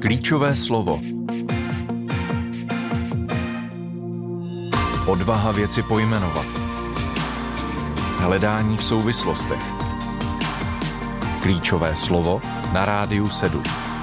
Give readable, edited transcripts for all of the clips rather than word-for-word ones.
Klíčové slovo. Odvaha věci pojmenovat. Hledání v souvislostech. Klíčové slovo na Rádiu 7.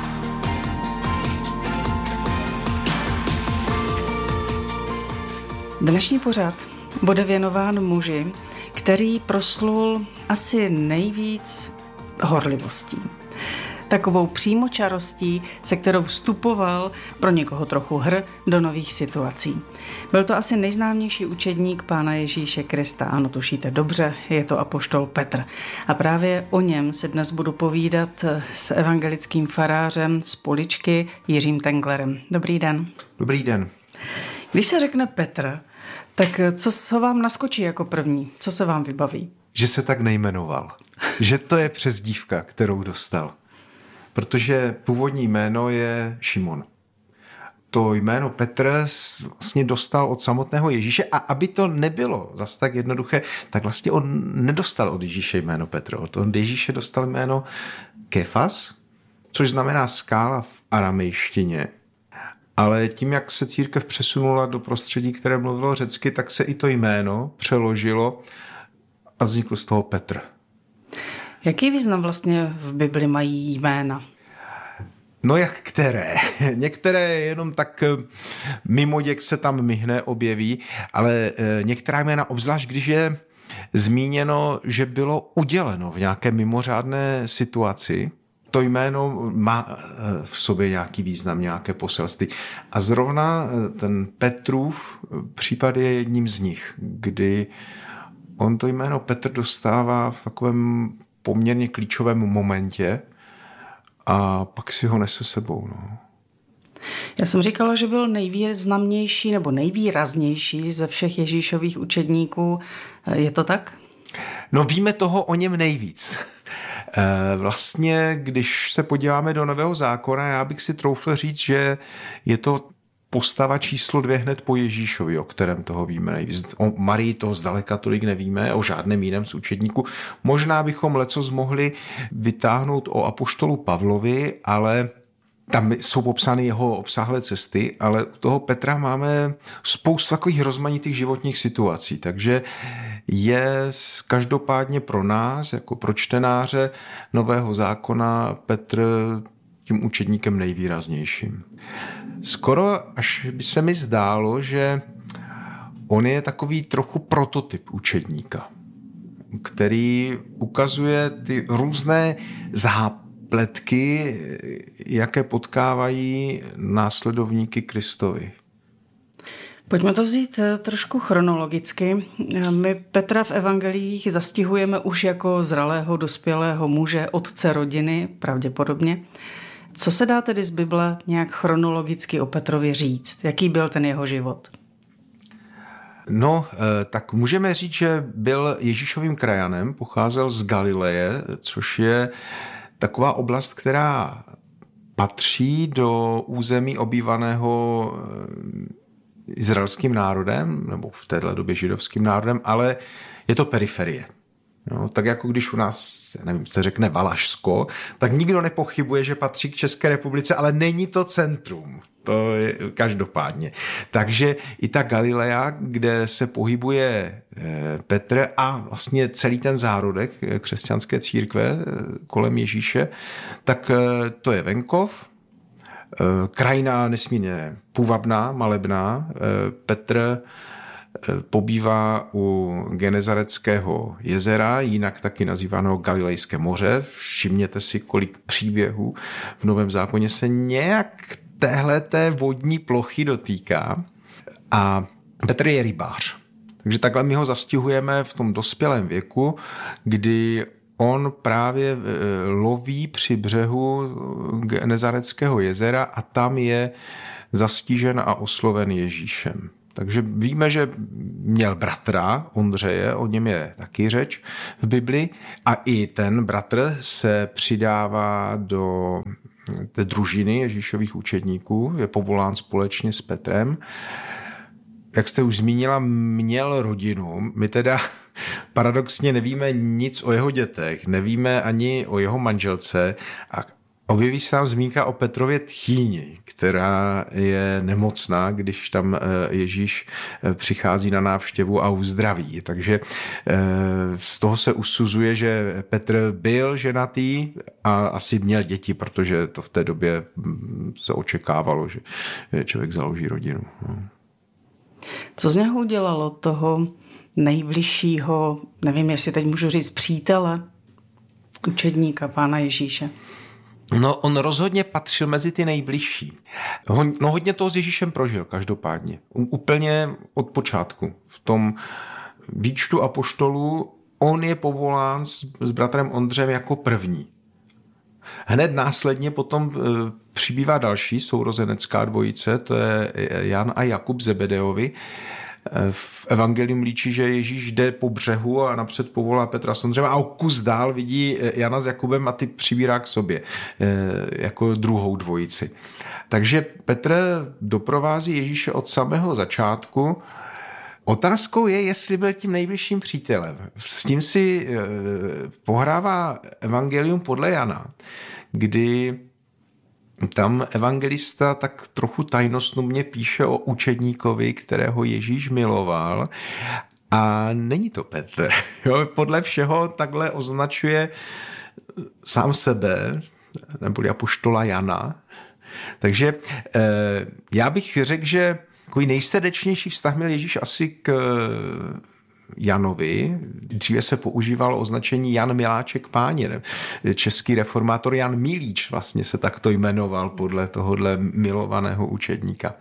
Dnešní pořad bude věnován muži, který proslul asi nejvíc horlivostí. Takovou přímočarostí, se kterou vstupoval, pro někoho trochu hr, do nových situací. Byl to asi nejznámější učedník Pána Ježíše Krista. Ano, tušíte dobře, je to apoštol Petr. A právě o něm se dnes budu povídat s evangelickým farářem z Poličky Jiřím Tenglerem. Dobrý den. Dobrý den. Když se řekne Petr, tak co se vám naskočí jako první? Co se vám vybaví? Že se tak nejmenoval. Že to je přezdívka, kterou dostal. Protože původní jméno je Šimon. To jméno Petr vlastně dostal od samotného Ježíše a aby to nebylo zas tak jednoduché, tak vlastně on nedostal od Ježíše jméno Petr. Od Ježíše dostal jméno Kefas, což znamená skála v aramejštině. Ale tím, jak se církev přesunula do prostředí, které mluvilo řecky, tak se i to jméno přeložilo a vznikl z toho Petr. Jaký význam vlastně v Bibli mají jména? No jak které? Některé jenom tak mimoděk se tam myhne, objeví, ale některá jména, obzvlášť když je zmíněno, že bylo uděleno v nějaké mimořádné situaci, to jméno má v sobě nějaký význam, nějaké poselství. A zrovna ten Petrův případ je jedním z nich, kdy on to jméno Petr dostává v takovém poměrně klíčovém momentě a pak si ho nese sebou. No. Já jsem říkala, že byl nejvýznamnější nebo nejvýraznější ze všech Ježíšových učedníků. Je to tak? No víme toho o něm nejvíc. Vlastně, když se podíváme do Nového zákona, já bych si troufl říct, že je to postava číslo 2 hned po Ježíšovi, o kterém toho víme nejvíc. O Marii toho zdaleka tolik nevíme, o žádném jiném z učedníků. Možná bychom lecos mohli vytáhnout o apoštolu Pavlovi, ale tam jsou popsány jeho obsáhlé cesty, ale u toho Petra máme spoustu takových rozmanitých životních situací, takže je každopádně pro nás, jako pro čtenáře Nového zákona, Petr tím učedníkem nejvýraznějším. Skoro až by se mi zdálo, že on je takový trochu prototyp učedníka, který ukazuje ty různé zápletky, jaké potkávají následovníky Kristovi. Pojďme to vzít trošku chronologicky. My Petra v evangeliích zastihujeme už jako zralého, dospělého muže, otce rodiny, pravděpodobně. Co se dá tedy z Bible nějak chronologicky o Petrovi říct? Jaký byl ten jeho život? No, tak můžeme říct, že byl Ježíšovým krajanem, pocházel z Galileje, což je taková oblast, která patří do území obývaného izraelským národem, nebo v této době židovským národem, ale je to periferie. No, tak jako když u nás, nevím, se řekne Valašsko, tak nikdo nepochybuje, že patří k České republice, ale není to centrum. To je každopádně. Takže i ta Galilea, kde se pohybuje Petr a vlastně celý ten zárodek křesťanské církve kolem Ježíše, tak to je venkov, krajina nesmírně půvabná, malebná. Petr pobývá u Genezareckého jezera, jinak taky nazývaného Galilejské moře. Všimněte si, kolik příběhů v Novém zákoně se nějak téhleté vodní plochy dotýká. A Petr je rybář. Takže takhle my ho zastihujeme v tom dospělém věku, kdy on právě loví při břehu Genezareckého jezera a tam je zastižen a osloven Ježíšem. Takže víme, že měl bratra Ondřeje, o něm je taky řeč v Bibli a i ten bratr se přidává do té družiny Ježíšových učedníků, je povolán společně s Petrem. Jak jste už zmínila, měl rodinu. My teda paradoxně nevíme nic o jeho dětech, nevíme ani o jeho manželce a Objeví se tam zmínka o Petrově tchýni, která je nemocná, když tam Ježíš přichází na návštěvu a uzdraví. Takže z toho se usuzuje, že Petr byl ženatý a asi měl děti, protože to v té době se očekávalo, že člověk založí rodinu. Co z něho udělalo toho nejbližšího, nevím, jestli teď můžu říct přítele, učedníka Pána Ježíše? No, on rozhodně patřil mezi ty nejbližší. Hodně toho s Ježíšem prožil každopádně. Úplně od počátku. V tom výčtu apoštolů on je povolán s bratrem Ondřejem jako první. Hned následně potom přibývá další sourozenecká dvojice, to je Jan a Jakub Zebedeovi. V evangelium líčí, že Ježíš jde po břehu a napřed povolá Petra s Ondřejem a o kus dál vidí Jana s Jakubem a ty přibírá k sobě jako druhou dvojici. Takže Petr doprovází Ježíše od samého začátku. Otázkou je, jestli byl tím nejbližším přítelem. S tím si pohrává evangelium podle Jana, kdy tam evangelista tak trochu tajnostnubně píše o učedníkovi, kterého Ježíš miloval, a není to Petr. Jo, podle všeho takhle označuje sám sebe, neboli apoštola Jana. Takže já bych řekl, že takový nejsrdečnější vztah měl Ježíš asi k Janovi. Dříve se používalo označení Jan Miláček Páně. Český reformátor Jan Milíč vlastně se takto jmenoval podle tohohle milovaného učedníka.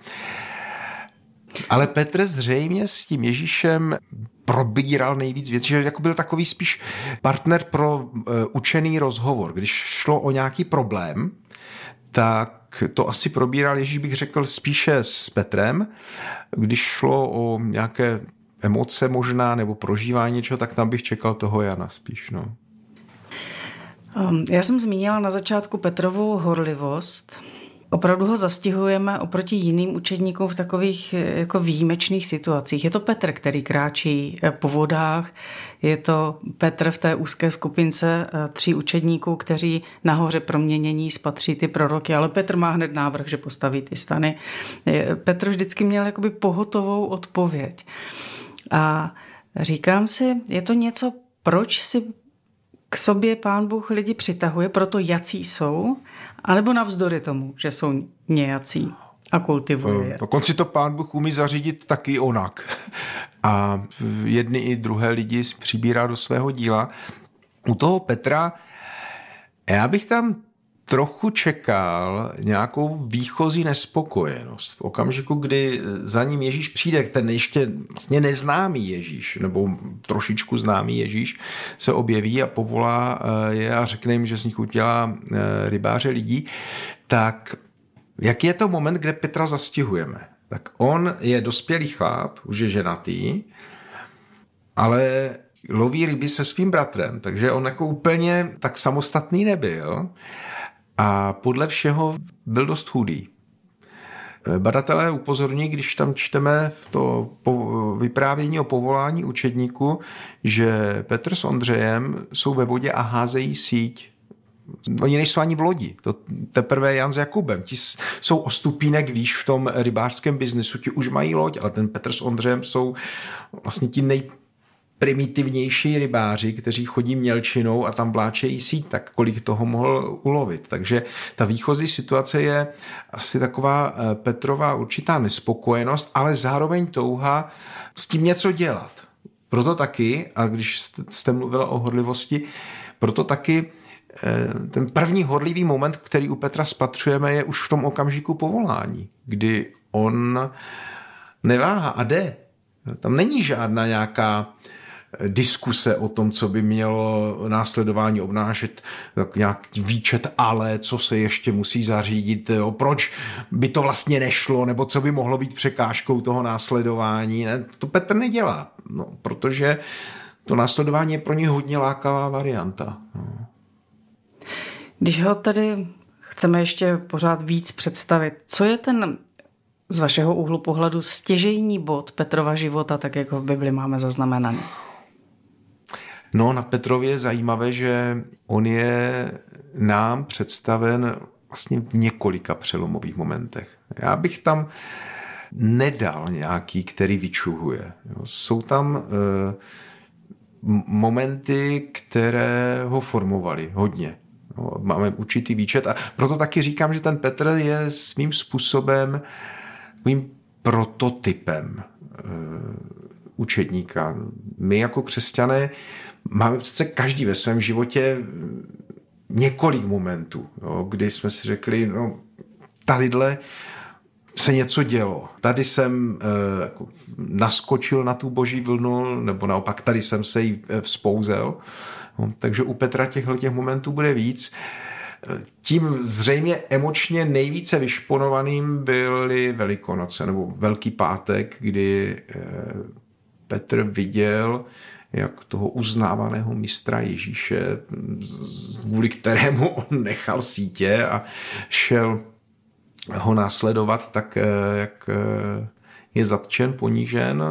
Ale Petr zřejmě s tím Ježíšem probíral nejvíc věcí, že jako byl takový spíš partner pro učený rozhovor. Když šlo o nějaký problém, tak to asi probíral Ježíš, bych řekl, spíše s Petrem. Když šlo o nějaké emoce možná nebo prožívání něčeho, tak tam bych čekal toho Jana spíš. No. Já jsem zmínila na začátku Petrovou horlivost. Opravdu ho zastihujeme oproti jiným učedníkům v takových jako výjimečných situacích. Je to Petr, který kráčí po vodách, je to Petr v té úzké skupince 3 učedníků, kteří nahoře proměnění spatří ty proroky, ale Petr má hned návrh, že postaví ty stany. Petr vždycky měl jakoby pohotovou odpověď. A říkám si, je to něco, proč si k sobě Pán Bůh lidi přitahuje, proto jací jsou, anebo navzdory tomu, že jsou nějací a kultivuje je. Dokonce to Pán Bůh umí zařídit taky onak. A jedny i druhé lidi přibírá do svého díla. U toho Petra, já bych tam trochu čekal nějakou výchozí nespokojenost. V okamžiku, kdy za ním Ježíš přijde, ten ještě vlastně neznámý Ježíš, nebo trošičku známý Ježíš, se objeví a povolá je a řekne jim, že z nich udělá rybáře lidí, tak jak je to moment, kde Petra zastihujeme? Tak on je dospělý chlap, už je ženatý, ale loví ryby se svým bratrem, takže on jako úplně tak samostatný nebyl. A podle všeho byl dost chudý. Badatelé upozorní, když tam čteme v to vyprávění o povolání učedníku, že Petr s Ondřejem jsou ve vodě a házejí síť. Oni nejsou ani v lodi. To teprve Jan s Jakubem. Ti jsou o stupínek výš v tom rybářském biznesu. Ti už mají loď, ale ten Petr s Ondřejem jsou vlastně ti primitivnější rybáři, kteří chodí mělčinou a tam vláčejí síť, tak kolik toho mohl ulovit. Takže ta výchozí situace je asi taková Petrova určitá nespokojenost, ale zároveň touha s tím něco dělat. Proto taky, a když jste mluvila o horlivosti, proto taky ten první horlivý moment, který u Petra spatřujeme, je už v tom okamžiku povolání, kdy on neváhá a jde. Tam není žádná nějaká diskuse o tom, co by mělo následování obnášet, tak nějaký výčet, ale co se ještě musí zařídit, jo, proč by to vlastně nešlo, nebo co by mohlo být překážkou toho následování. Ne, to Petr nedělá, no, protože to následování je pro něj hodně lákavá varianta. No. Když ho tady chceme ještě pořád víc představit, co je ten z vašeho úhlu pohledu stěžejní bod Petrova života, tak jak ho v Bibli máme zaznamenaný? No, na Petrově je zajímavé, že on je nám představen vlastně v několika přelomových momentech. Já bych tam nedal nějaký, který vyčuhuje. Jsou tam momenty, které ho formovaly hodně. Máme určitý výčet a proto taky říkám, že ten Petr je svým způsobem takovým prototypem učedníka. My jako křesťané máme přece každý ve svém životě několik momentů, kdy jsme si řekli, tadyhle se něco dělo. Tady jsem naskočil na tu boží vlnu, nebo naopak tady jsem se jí vzpouzel. Takže u Petra těchto momentů bude víc. Tím zřejmě emočně nejvíce vyšponovaným byly Velikonoce nebo Velký pátek, kdy Petr viděl, jak toho uznávaného mistra Ježíše, kvůli kterému on nechal sítě a šel ho následovat, tak jak je zatčen, ponížen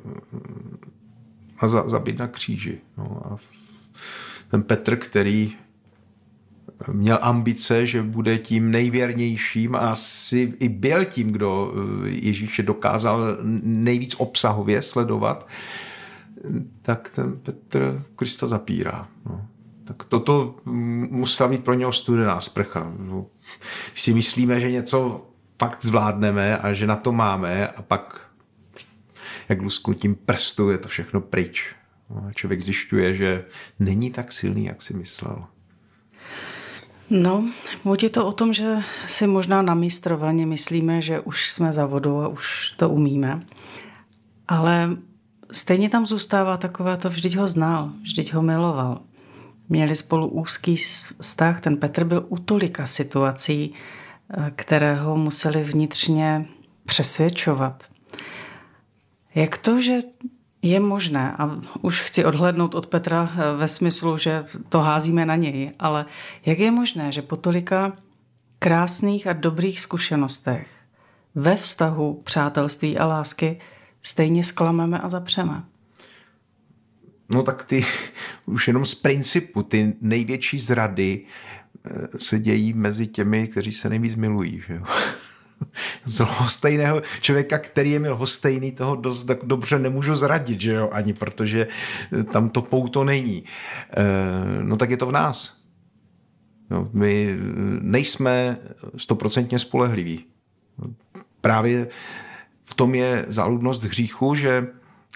a zabit na kříži. A ten Petr, který měl ambice, že bude tím nejvěrnějším a asi i byl tím, kdo Ježíše dokázal nejvíc obsahově sledovat, tak ten Petr Krista zapírá. Tak toto musela být pro něho studená sprcha. Když si myslíme, že něco fakt zvládneme a že na to máme a pak jak lusknutím prstu je to všechno pryč. Člověk zjišťuje, že není tak silný, jak si myslel. No, buď je to o tom, že si možná namistrovaně myslíme, že už jsme za vodou a už to umíme. Ale stejně tam zůstává takové to, vždyť ho znal, vždyť ho miloval. Měli spolu úzký vztah, ten Petr byl u tolika situací, které ho museli vnitřně přesvědčovat. Jak to, že je možné, a už chci odhlédnout od Petra ve smyslu, že to házíme na něj, ale jak je možné, že po tolika krásných a dobrých zkušenostech ve vztahu přátelství a lásky stejně zklameme a zapřeme? No tak ty už jenom z principu, ty největší zrady se dějí mezi těmi, kteří se nejvíc milují. Že jo? Z lhostejného člověka, který je mi lhostejný, toho dost tak dobře nemůžu zradit, že jo, ani protože tam to pouto není. No tak je to v nás. No, my nejsme 100% spolehliví. Právě v tom je záludnost hříchu, že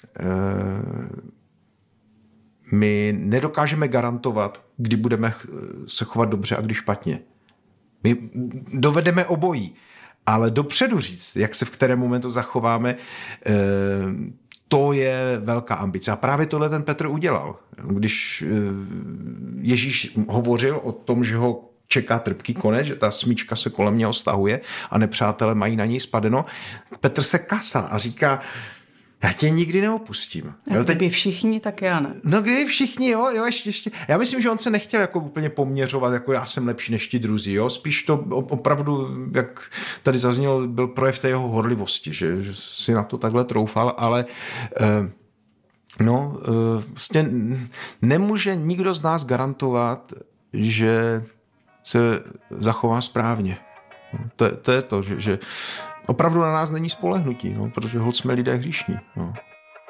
my nedokážeme garantovat, kdy budeme se chovat dobře a kdy špatně. My dovedeme obojí. Ale dopředu říct, jak se v kterém momentu zachováme, to je velká ambice. A právě tohle ten Petr udělal. Když Ježíš hovořil o tom, že ho čeká trpký konec, že ta smyčka se kolem něho stahuje a nepřátelé mají na něj spadeno, Petr se kasá a říká, já tě nikdy neopustím. A kdyby všichni, tak já ne. No kdyby všichni, jo, ještě. Já myslím, že on se nechtěl jako úplně poměřovat, jako já jsem lepší než ti druzí, jo. Spíš to opravdu, jak tady zaznělo, byl projev té jeho horlivosti, že si na to takhle troufal, ale vlastně nemůže nikdo z nás garantovat, že se zachová správně. To je to, že opravdu na nás není spolehnutí, protože holt jsme lidé hříšní.